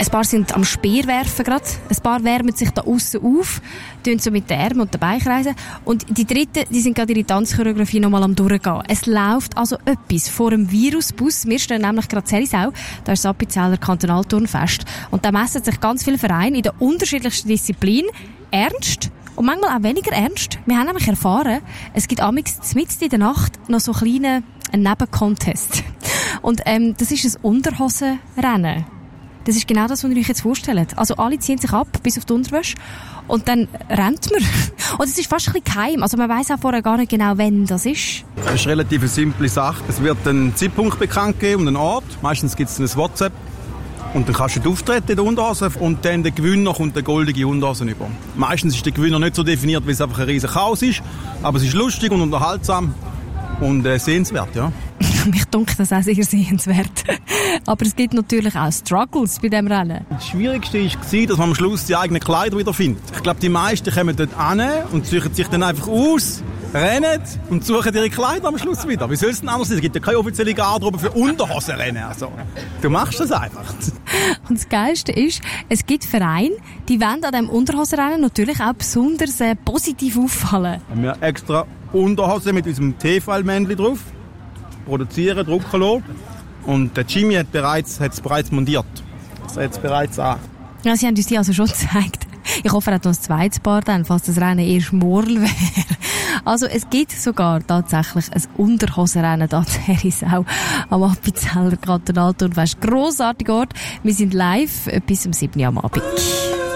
Ein paar sind am Speerwerfen gerade. Ein paar wärmen sich da aussen auf, tun so mit den Armen und den Beinen kreisen. Und die Dritten, die sind gerade ihre Tanzchoreografie nochmal am Durchgehen. Es läuft also etwas vor dem Virusbus. Wir stehen nämlich gerade in Herisau. Da ist das Appenzeller Kantonalturnfest. Und da messen sich ganz viele Vereine in den unterschiedlichsten Disziplinen. Ernst und manchmal auch weniger ernst. Wir haben nämlich erfahren, es gibt amigs mitten in der Nacht noch so einen Nebencontest. Und das ist ein Unterhosenrennen. Das ist genau das, was ihr euch jetzt vorstellt. Also alle ziehen sich ab, bis auf die Unterwäsche. Und dann rennt man. Und es ist fast ein bisschen geheim. Also man weiss auch vorher gar nicht genau, wann das ist. Das ist eine relativ simple Sache. Es wird einen Zeitpunkt bekannt geben und einen Ort. Meistens gibt es ein WhatsApp. Und dann kannst du auftreten in der Unterhose und dann der Gewinner kommt eine goldige Unterhose über. Meistens ist der Gewinner nicht so definiert, weil es einfach ein riesen Chaos ist. Aber es ist lustig und unterhaltsam und sehenswert, ja. Mich dunkt das auch sehr sehenswert. Aber es gibt natürlich auch Struggles bei diesem Rennen. Das Schwierigste war, dass man am Schluss die eigenen Kleider wieder findet. Ich glaube, die meisten kommen dort hin und suchen sich dann einfach aus, rennen und suchen ihre Kleider am Schluss wieder. Wie soll es denn anders sein? Es gibt ja keine offizielle Garderobe für Unterhosenrennen. Also, du machst das einfach. Und das Geilste ist, es gibt Vereine, die wollen an diesem Unterhosenrennen natürlich auch besonders positiv auffallen. Wir haben extra Unterhosen mit unserem TV-Männchen drauf. Produzieren, drucken lassen. Und der Jimmy hat es bereits montiert. Das hat es bereits an. Ja, sie haben uns die also schon gezeigt. Ich hoffe, er hat noch ein zweites Paar dann, falls das Rennen erst morgen wäre. Also es gibt sogar tatsächlich ein Unterhosenrennen da in Herisau am Appenzeller Kantonalturnfest. Grossartiger Ort. Wir sind live bis um 7 Uhr am Abend.